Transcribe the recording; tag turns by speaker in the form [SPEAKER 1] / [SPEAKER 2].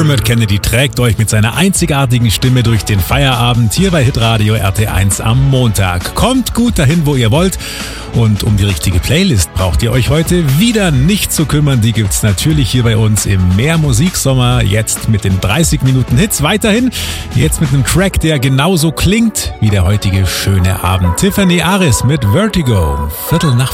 [SPEAKER 1] Dermot Kennedy trägt euch mit seiner einzigartigen Stimme durch den Feierabend hier bei Hitradio RT1 am Montag. Kommt gut dahin, wo ihr wollt. Und um die richtige Playlist braucht ihr euch heute wieder nicht zu kümmern. Die gibt's natürlich hier bei uns im Mehr Musiksommer. Jetzt mit den 30 Minuten Hits weiterhin. Jetzt mit einem Track, der genauso klingt wie der heutige schöne Abend. Tiffany Aris mit Vertigo. 15:45.